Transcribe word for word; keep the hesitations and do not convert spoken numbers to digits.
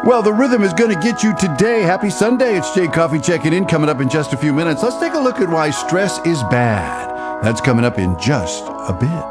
Well, the rhythm is going to get you today. Happy Sunday. It's Jay Coffee checking in, coming up in just a few minutes. Let's take a look at why stress is bad. That's coming up in just a bit.